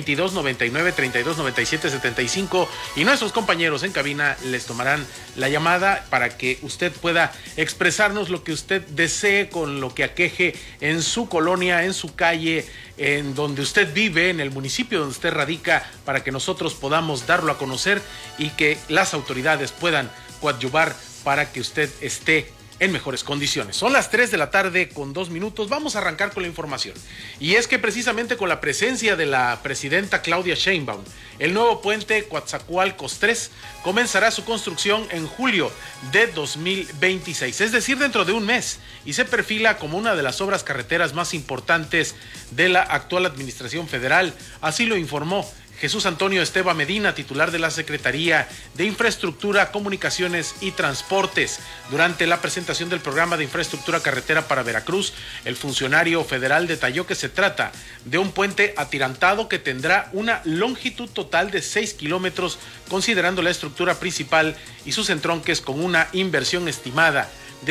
2299-3297-75. Y nuestros compañeros en cabina les tomarán la llamada para que usted pueda expresarnos lo que usted desee con lo que aqueje en su colonia, en su calle, en donde usted vive, en el municipio donde usted radica, para que nosotros podamos darlo a conocer y que las autoridades puedan coadyuvar para que usted esté en mejores condiciones. Son las 3 de la tarde con 2 minutos. Vamos a arrancar con la información. Y es que precisamente con la presencia de la presidenta Claudia Sheinbaum, el nuevo puente Coatzacoalcos 3 comenzará su construcción en julio de 2026, es decir, dentro de un mes, y se perfila como una de las obras carreteras más importantes de la actual administración federal. Así lo informó Jesús Antonio Esteva Medina, titular de la Secretaría de Infraestructura, Comunicaciones y Transportes. Durante la presentación del programa de infraestructura carretera para Veracruz, el funcionario federal detalló que se trata de un puente atirantado que tendrá una longitud total de 6 kilómetros, considerando la estructura principal y sus entronques, con una inversión estimada de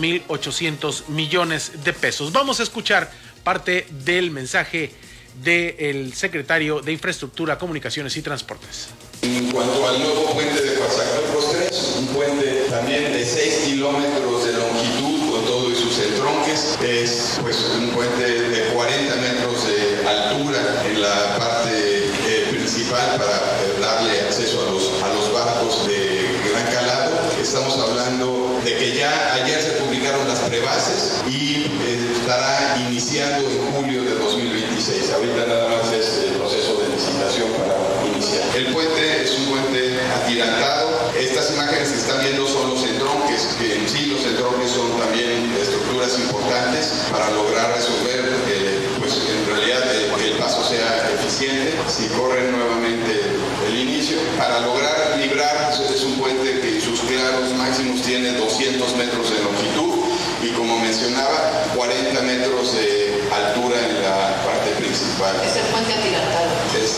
5.800 millones de pesos. Vamos a escuchar parte del mensaje del secretario de Infraestructura, Comunicaciones y Transportes.
En cuanto al nuevo puente de Coatzacoalcos 3, un puente también de 6 kilómetros de longitud con todo y sus entronques, es pues un puente de 40 metros de altura en la parte principal para darle acceso a los barcos de gran calado. Estamos hablando de que ya ayer se publicaron las prebases y estará iniciando en julio de 2026. Ahorita nada más es el proceso de licitación para iniciar. El puente es un puente atirantado. Estas imágenes que están viendo son los entronques, que en sí los entronques son también estructuras importantes para lograr resolver, pues en realidad que el paso sea eficiente. Si corren nuevamente el inicio, para lograr librar, es un puente que sus claros máximos tiene 200 metros de longitud y, como mencionaba, 40 metros de altura en la parte principal.
¿Es el puente atirantado?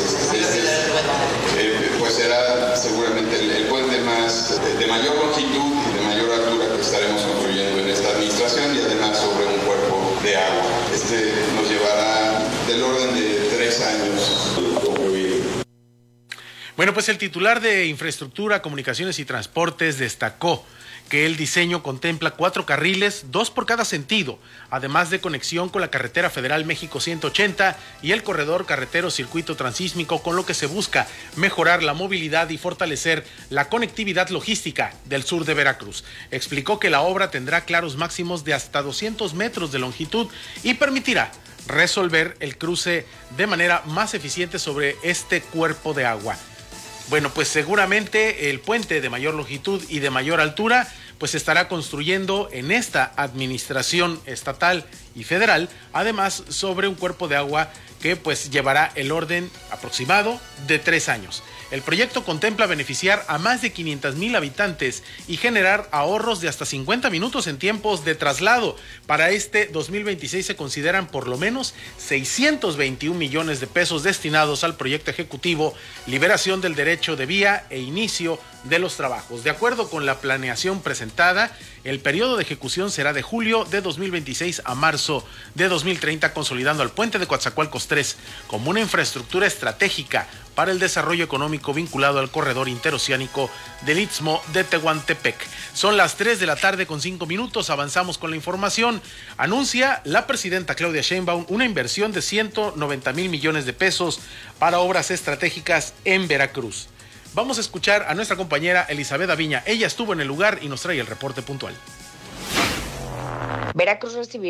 Pues será seguramente el puente más de mayor longitud y de mayor altura que estaremos construyendo en esta administración, y además sobre un cuerpo de agua. Este nos llevará del orden de 3 años concluir.
Bueno, pues el titular de Infraestructura, Comunicaciones y Transportes destacó que el diseño contempla 4 carriles, 2 por cada sentido, además de conexión con la carretera federal México 180 y el corredor carretero Circuito Transísmico, con lo que se busca mejorar la movilidad y fortalecer la conectividad logística del sur de Veracruz. Explicó que la obra tendrá claros máximos de hasta 200 metros de longitud y permitirá resolver el cruce de manera más eficiente sobre este cuerpo de agua. Bueno, pues seguramente el puente de mayor longitud y de mayor altura pues se estará construyendo en esta administración estatal y federal, además sobre un cuerpo de agua que pues llevará el orden aproximado de 3 años. El proyecto contempla beneficiar a más de 500,000 habitantes y generar ahorros de hasta 50 minutos en tiempos de traslado. Para este 2026 se consideran por lo menos 621 millones de pesos destinados al proyecto ejecutivo, liberación del derecho de vía e inicio de los trabajos. De acuerdo con la planeación presentada, el periodo de ejecución será de julio de 2026 a marzo de 2030, consolidando al puente de Coatzacoalcos 3 como una infraestructura estratégica para el desarrollo económico vinculado al corredor interoceánico del Istmo de Tehuantepec. Son las 3 de la tarde con 5 minutos, avanzamos con la información. Anuncia la presidenta Claudia Sheinbaum una inversión de 190,000 millones de pesos para obras estratégicas en Veracruz. Vamos a escuchar a nuestra compañera Elizabeth Aviña. Ella estuvo en el lugar y nos trae el reporte puntual.
Veracruz recibirá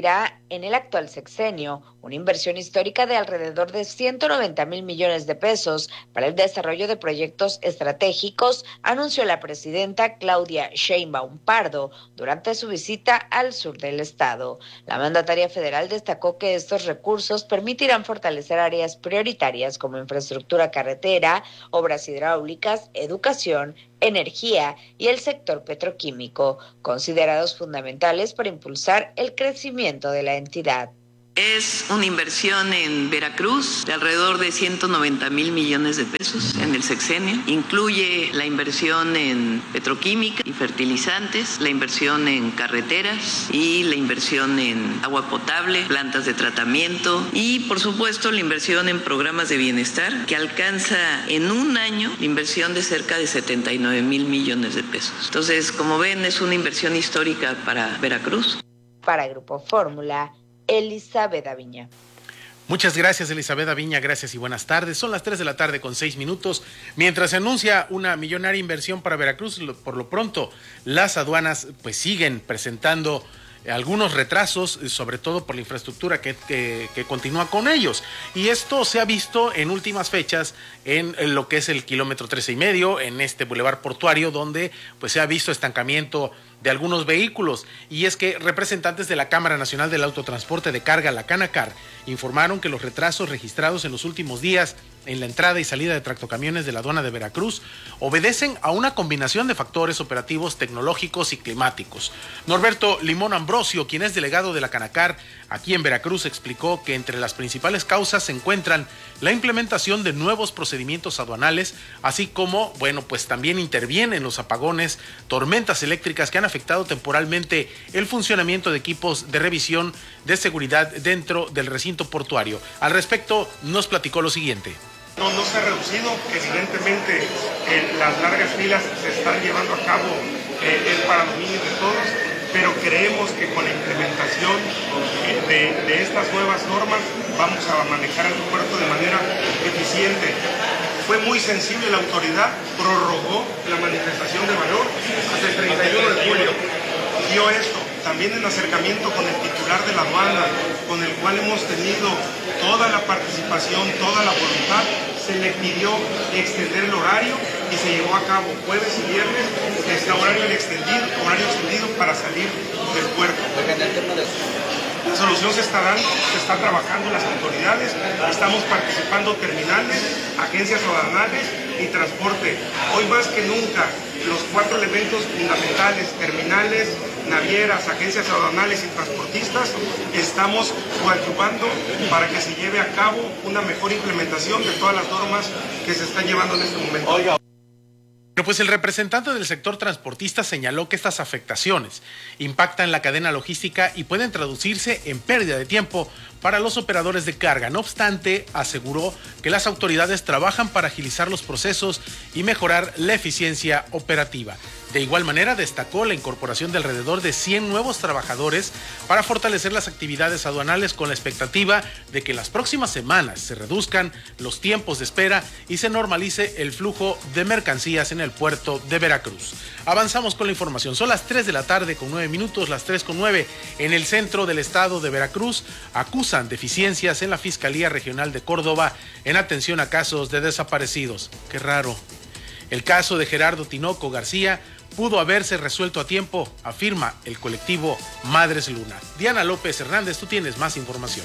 en el actual sexenio, una inversión histórica de alrededor de 190,000 millones de pesos para el desarrollo de proyectos estratégicos, anunció la presidenta Claudia Sheinbaum Pardo durante su visita al sur del estado. La mandataria federal destacó que estos recursos permitirán fortalecer áreas prioritarias como infraestructura carretera, obras hidráulicas, educación, energía y el sector petroquímico, considerados fundamentales para impulsar el crecimiento de la entidad.
Es una inversión en Veracruz de alrededor de 190,000 millones de pesos en el sexenio. Incluye la inversión en petroquímica y fertilizantes, la inversión en carreteras y la inversión en agua potable, plantas de tratamiento y, por supuesto, la inversión en programas de bienestar, que alcanza en un año la inversión de cerca de 79,000 millones de pesos. Entonces, como ven, es una inversión histórica para Veracruz.
Para Grupo Fórmula, Elizabeth Aviña.
Muchas gracias, Elizabeth Aviña, gracias y buenas tardes. Son las 3 de la tarde con 6 minutos. Mientras se anuncia una millonaria inversión para Veracruz, por lo pronto las aduanas pues siguen presentando algunos retrasos, sobre todo por la infraestructura que continúa con ellos. Y esto se ha visto en últimas fechas en lo que es el kilómetro 13,5, en este bulevar portuario, donde pues se ha visto estancamiento de algunos vehículos. Y es que representantes de la Cámara Nacional del Autotransporte de Carga, la Canacar, informaron que los retrasos registrados en los últimos días en la entrada y salida de tractocamiones de la aduana de Veracruz obedecen a una combinación de factores operativos, tecnológicos y climáticos. Norberto Limón Ambrosio, quien es delegado de la Canacar aquí en Veracruz, explicó que entre las principales causas se encuentran la implementación de nuevos procedimientos aduanales, así como, pues también intervienen los apagones, tormentas eléctricas que han afectado temporalmente el funcionamiento de equipos de revisión de seguridad dentro del recinto portuario. Al respecto, nos platicó lo siguiente.
No se ha reducido, evidentemente las largas filas se están llevando a cabo para dominio de todos, pero creemos que con la implementación de estas nuevas normas vamos a manejar el puerto de manera eficiente. Fue muy sensible la autoridad, prorrogó la manifestación de valor hasta el 31 de julio. Dio esto, también en acercamiento con el titular de la aduana, con el cual hemos tenido toda la participación, toda la voluntad, se le pidió extender el horario y se llevó a cabo jueves y viernes este horario extendido para salir del puerto. La solución se está dando, se está trabajando en las autoridades, estamos participando terminales, agencias aduanales y transporte. Hoy más que nunca, los 4 elementos fundamentales, terminales, navieras, agencias aduanales y transportistas, estamos coadyuvando para que se lleve a cabo una mejor implementación de todas las normas que se están llevando en este momento.
Pues el representante del sector transportista señaló que estas afectaciones impactan la cadena logística y pueden traducirse en pérdida de tiempo para los operadores de carga. No obstante, aseguró que las autoridades trabajan para agilizar los procesos y mejorar la eficiencia operativa. De igual manera, destacó la incorporación de alrededor de 100 nuevos trabajadores para fortalecer las actividades aduanales con la expectativa de que en las próximas semanas se reduzcan los tiempos de espera y se normalice el flujo de mercancías en el puerto de Veracruz. Avanzamos con la información. Son las 3 de la tarde con 9 minutos, las 3:09 en el centro del estado de Veracruz. Acusan deficiencias en la Fiscalía Regional de Córdoba en atención a casos de desaparecidos. Qué raro. El caso de Gerardo Tinoco García pudo haberse resuelto a tiempo, afirma el colectivo Madres Luna. Diana López Hernández, tú tienes más información.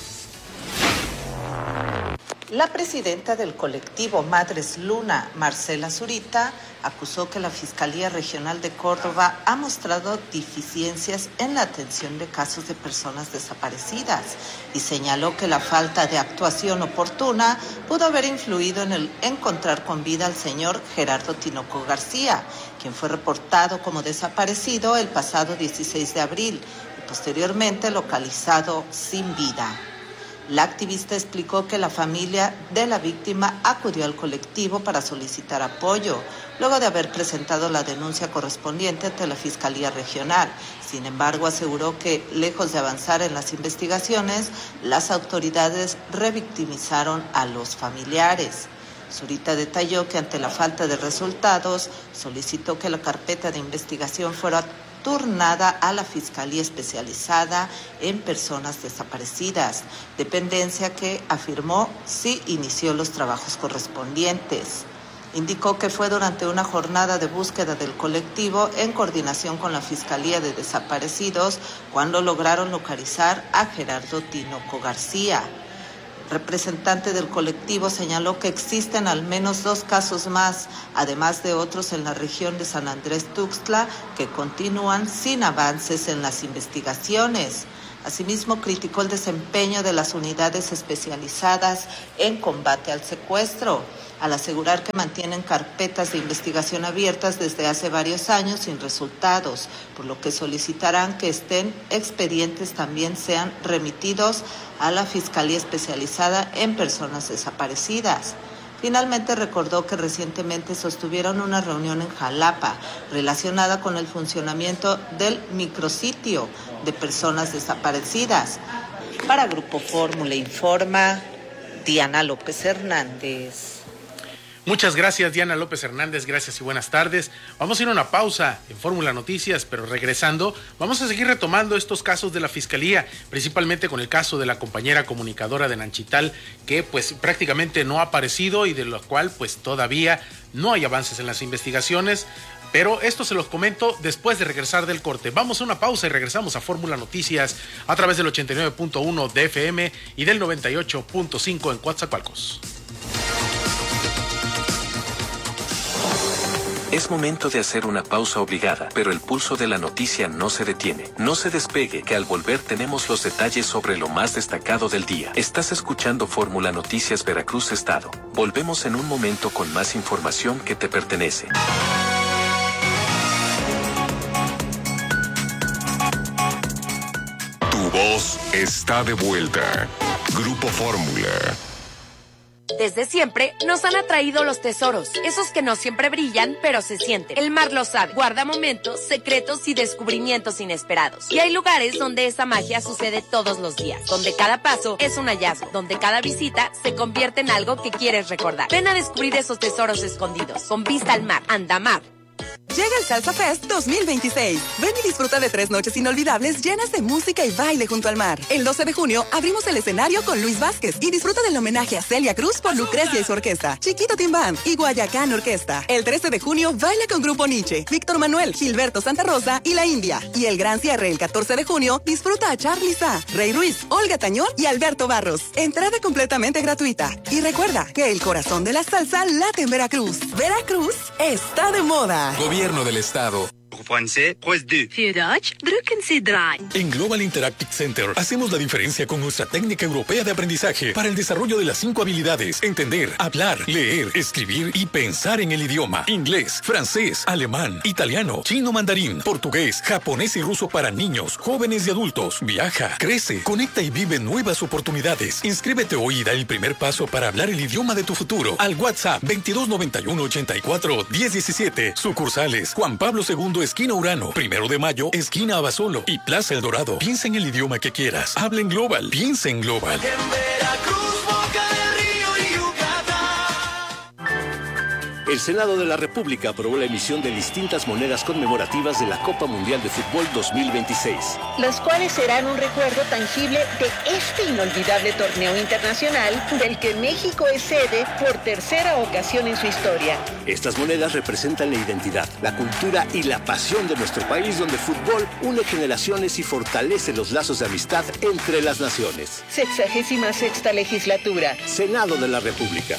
La presidenta del colectivo Madres Luna, Marcela Zurita, acusó que la Fiscalía Regional de Córdoba ha mostrado deficiencias en la atención de casos de personas desaparecidas y señaló que la falta de actuación oportuna pudo haber influido en el encontrar con vida al señor Gerardo Tinoco García, quien fue reportado como desaparecido el pasado 16 de abril y posteriormente localizado sin vida. La activista explicó que la familia de la víctima acudió al colectivo para solicitar apoyo, luego de haber presentado la denuncia correspondiente ante la Fiscalía Regional. Sin embargo, aseguró que, lejos de avanzar en las investigaciones, las autoridades revictimizaron a los familiares. Zurita detalló que ante la falta de resultados, solicitó que la carpeta de investigación fuera turnada a la Fiscalía Especializada en Personas Desaparecidas, dependencia que afirmó sí inició los trabajos correspondientes. Indicó que fue durante una jornada de búsqueda del colectivo en coordinación con la Fiscalía de Desaparecidos cuando lograron localizar a Gerardo Tinoco García. El representante del colectivo señaló que existen al menos 2 casos más, además de otros en la región de San Andrés Tuxtla, que continúan sin avances en las investigaciones. Asimismo, criticó el desempeño de las unidades especializadas en combate al secuestro, al asegurar que mantienen carpetas de investigación abiertas desde hace varios años sin resultados, por lo que solicitarán que expedientes también sean remitidos a la Fiscalía Especializada en Personas Desaparecidas. Finalmente recordó que recientemente sostuvieron una reunión en Jalapa relacionada con el funcionamiento del micrositio de personas desaparecidas. Para Grupo Fórmula informa Diana López Hernández.
Muchas gracias, Diana López Hernández, gracias y buenas tardes. Vamos a ir a una pausa en Fórmula Noticias, pero regresando, vamos a seguir retomando estos casos de la Fiscalía, principalmente con el caso de la compañera comunicadora de Nanchital, que pues prácticamente no ha aparecido y de lo cual pues todavía no hay avances en las investigaciones. Pero esto se los comento después de regresar del corte. Vamos a una pausa y regresamos a Fórmula Noticias a través del 89.1 de FM y del 98.5 en Coatzacoalcos.
Es momento de hacer una pausa obligada, pero el pulso de la noticia no se detiene. No se despegue, que al volver tenemos los detalles sobre lo más destacado del día. Estás escuchando Fórmula Noticias Veracruz Estado. Volvemos en un momento con más información que te pertenece.
Tu voz está de vuelta. Grupo Fórmula.
Desde siempre nos han atraído los tesoros, esos que no siempre brillan, pero se sienten. El mar lo sabe, guarda momentos, secretos y descubrimientos inesperados. Y hay lugares donde esa magia sucede todos los días, donde cada paso es un hallazgo, donde cada visita se convierte en algo que quieres recordar. Ven a descubrir esos tesoros escondidos, con vista al mar, Andamar.
Llega el Salsa Fest 2026. Ven y disfruta de 3 noches inolvidables llenas de música y baile junto al mar. El 12 de junio abrimos el escenario con Luis Vázquez y disfruta del homenaje a Celia Cruz por Lucrecia y su orquesta, Chiquito Team Band y Guayacán Orquesta. El 13 de junio baila con Grupo Nietzsche, Víctor Manuel, Gilberto Santa Rosa y La India. Y el gran cierre el 14 de junio disfruta a Charly Sa, Rey Ruiz, Olga Tañón y Alberto Barros. Entrada completamente gratuita. Y recuerda que el corazón de la salsa late en Veracruz. Veracruz está de moda.
Gobierno del Estado.
En Global Interactive Center hacemos la diferencia con nuestra técnica europea de aprendizaje para el desarrollo de las 5 habilidades: entender, hablar, leer, escribir y pensar en el idioma. Inglés, francés, alemán, italiano, chino, mandarín, portugués, japonés y ruso para niños, jóvenes y adultos. Viaja, crece, conecta y vive nuevas oportunidades. Inscríbete hoy y da el primer paso para hablar el idioma de tu futuro al WhatsApp 2291 84 1017. Sucursales Juan Pablo II, esquina Urano, 1 de Mayo, esquina Abasolo y Plaza El Dorado. Piensa en el idioma que quieras. Habla en Global. Piensa en Global.
El Senado de la República aprobó la emisión de distintas monedas conmemorativas de la Copa Mundial de Fútbol 2026.
Las cuales serán un recuerdo tangible de este inolvidable torneo internacional del que México es sede por tercera ocasión en su historia.
Estas monedas representan la identidad, la cultura y la pasión de nuestro país, donde el fútbol une generaciones y fortalece los lazos de amistad entre las naciones.
66ª legislatura.
Senado de la República.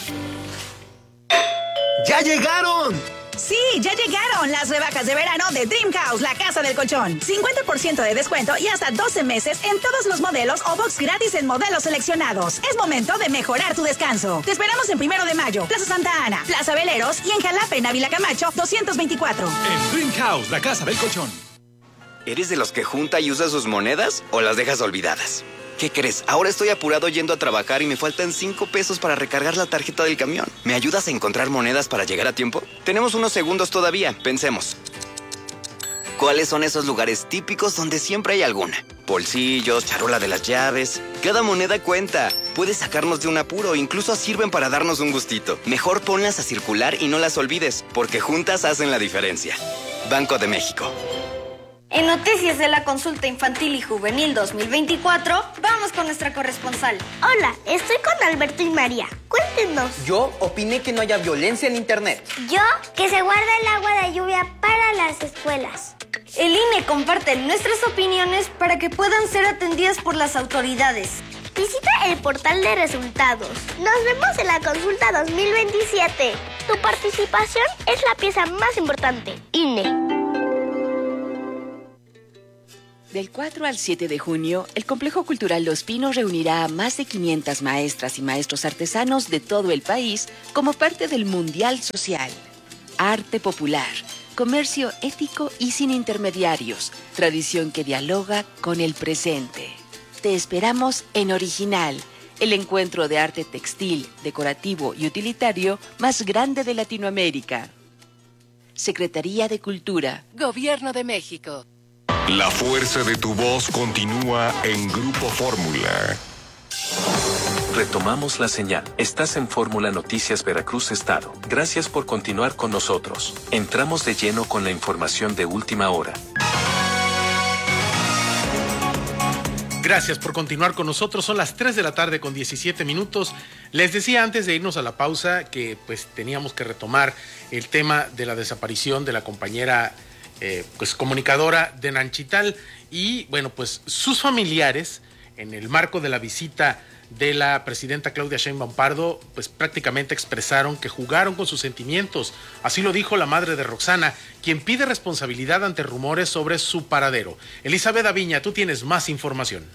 ¡Ya llegaron!
Sí, ya llegaron las rebajas de verano de Dream House, la casa del colchón. 50% de descuento y hasta 12 meses en todos los modelos o box gratis en modelos seleccionados. Es momento de mejorar tu descanso. Te esperamos en 1 de Mayo, Plaza Santa Ana, Plaza Veleros y en Jalapa, en Ávila Camacho, 224.
En Dream House, la casa del colchón.
¿Eres de los que junta y usa sus monedas o las dejas olvidadas? ¿Qué crees? Ahora estoy apurado yendo a trabajar y me faltan 5 pesos para recargar la tarjeta del camión. ¿Me ayudas a encontrar monedas para llegar a tiempo? Tenemos unos segundos todavía, pensemos. ¿Cuáles son esos lugares típicos donde siempre hay alguna? Bolsillos, charola de las llaves. Cada moneda cuenta. Puede sacarnos de un apuro, incluso sirven para darnos un gustito. Mejor ponlas a circular y no las olvides, porque juntas hacen la diferencia. Banco de México.
En Noticias de la Consulta Infantil y Juvenil 2024, vamos con nuestra corresponsal.
Hola, estoy con Alberto y María. Cuéntenos.
Yo opiné que no haya violencia en Internet.
Yo, que se guarda el agua de lluvia para las escuelas.
El INE comparte nuestras opiniones para que puedan ser atendidas por las autoridades.
Visita el portal de resultados. Nos vemos en la Consulta 2027. Tu participación es la pieza más importante. INE.
Del 4 al 7 de junio, el Complejo Cultural Los Pinos reunirá a más de 500 maestras y maestros artesanos de todo el país como parte del Mundial Social. Arte popular, comercio ético y sin intermediarios, tradición que dialoga con el presente. Te esperamos en Original, el encuentro de arte textil, decorativo y utilitario más grande de Latinoamérica. Secretaría de Cultura.
Gobierno de México.
La fuerza de tu voz continúa en Grupo Fórmula.
Retomamos la señal. Estás en Fórmula Noticias Veracruz Estado. Gracias por continuar con nosotros. Entramos de lleno con la información de última hora.
Gracias por continuar con nosotros. Son las 3 de la tarde con 17 minutos. Les decía antes de irnos a la pausa que pues teníamos que retomar el tema de la desaparición de la compañera comunicadora de Nanchital y bueno, pues sus familiares en el marco de la visita de la presidenta Claudia Sheinbaum Pardo, pues prácticamente expresaron que jugaron con sus sentimientos. Así lo dijo la madre de Roxana, quien pide responsabilidad ante rumores sobre su paradero. Elizabeth Aviña, tú tienes más información.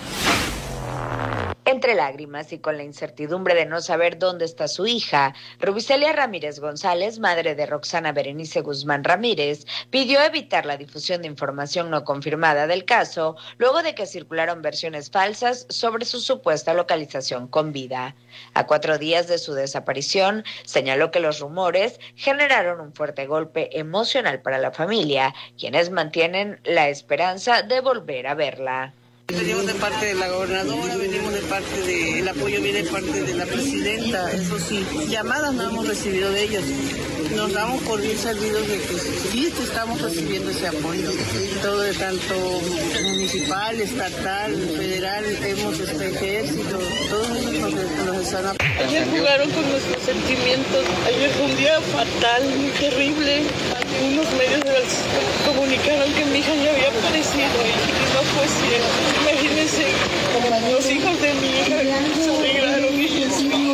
Entre lágrimas y con la incertidumbre de no saber dónde está su hija, Rubicelia Ramírez González, madre de Roxana Berenice Guzmán Ramírez, pidió evitar la difusión de información no confirmada del caso, luego de que circularon versiones falsas sobre su supuesta localización con vida. A 4 días de su desaparición, señaló que los rumores generaron un fuerte golpe emocional para la familia, quienes mantienen la esperanza de volver a verla.
Venimos de parte de la gobernadora, venimos de parte del apoyo, viene de parte de la presidenta, eso sí, llamadas no hemos recibido de ellos. Nos damos por bien servidos de que sí estamos recibiendo ese apoyo. Todo de tanto municipal, estatal, federal, hemos ejército, todos ellos nos están apoyando.
Ayer jugaron con nuestros sentimientos, ayer fue un día fatal, muy terrible. Unos medios comunicaron que mi hija ya había aparecido y no fue cierto. Imagínense, los hijos de mi hija se alegraron y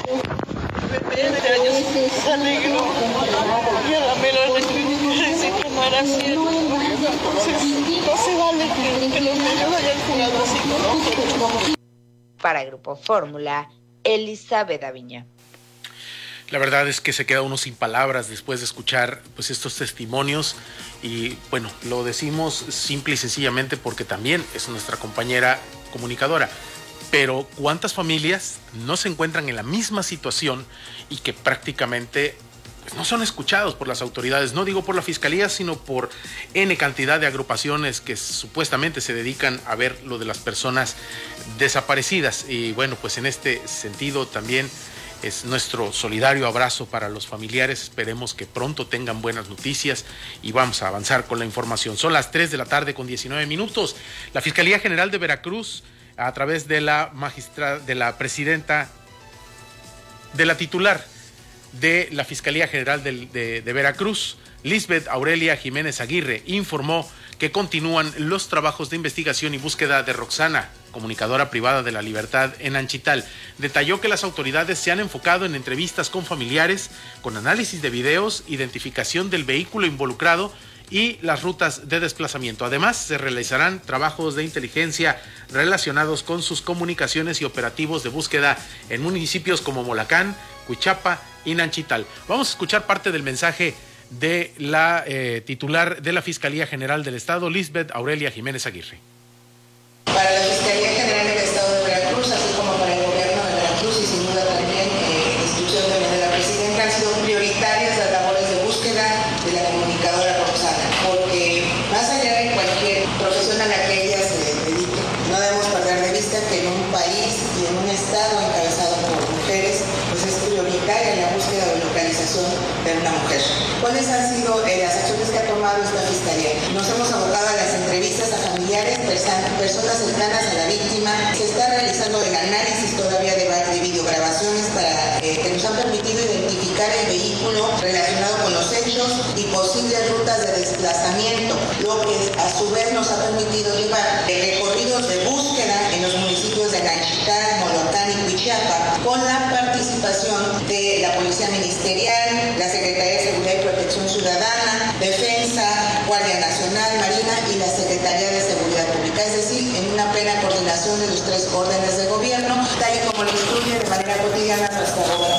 bebé de años se alegró y a la menor le tuvimos que decir que no era cierto. Entonces no se vale que los medios hayan jugado así con nosotros.
Para Grupo Fórmula, Elizabeth Aviña.
La verdad es que se queda uno sin palabras después de escuchar pues estos testimonios y bueno, lo decimos simple y sencillamente porque también es nuestra compañera comunicadora. Pero ¿cuántas familias no se encuentran en la misma situación y que prácticamente pues, no son escuchados por las autoridades? No digo por la fiscalía, sino por N cantidad de agrupaciones que supuestamente se dedican a ver lo de las personas desaparecidas. Y bueno, pues en este sentido también es nuestro solidario abrazo para los familiares. Esperemos que pronto tengan buenas noticias y vamos a avanzar con la información. Son las 3 de la tarde con 19 minutos. La Fiscalía General de Veracruz, a través de la presidenta, de la titular de la Fiscalía General de Veracruz, Lisbeth Aurelia Jiménez Aguirre, informó que continúan los trabajos de investigación y búsqueda de Roxana, comunicadora privada de la Libertad en Nanchital. Detalló que las autoridades se han enfocado en entrevistas con familiares, con análisis de videos, identificación del vehículo involucrado y las rutas de desplazamiento. Además, se realizarán trabajos de inteligencia relacionados con sus comunicaciones y operativos de búsqueda en municipios como Molacán, Cuichapa y Nanchital. Vamos a escuchar parte del mensaje de la titular de la Fiscalía General del Estado, Lisbeth Aurelia Jiménez Aguirre.
Para la Fiscalía General del Estado de Veracruz, así como para el Gobierno de Veracruz y sin duda también instrucción también de la Presidenta, han sido prioritarias las labores de búsqueda de la comunicadora Roxana, porque más allá de cualquier profesión a la que ella se dedique, no debemos perder de vista que en un país y en un estado encabezado por mujeres, pues es prioritaria la búsqueda de localización desaparición de una mujer. ¿Cuáles han sido las acciones que ha tomado esta Fiscalía? Nos hemos abocado a las entrevistas a familiares, personas cercanas a la víctima. Se está realizando el análisis todavía de videograbaciones que nos han permitido identificar el vehículo relacionado con los hechos y posibles rutas de desplazamiento, lo que a su vez nos ha permitido llevar recorridos de búsqueda en los municipios de Nanchitán, Molotán y Cuichiapa, con la participación de la Policía Ministerial, la Secretaría de Seguridad y Protección Ciudadana, Defensa, Guardia Nacional, Marina y la Secretaría de Seguridad Pública, es decir, en una plena coordinación de los 3 órdenes de gobierno, tal y como lo instruye de manera cotidiana nuestra gobernadora.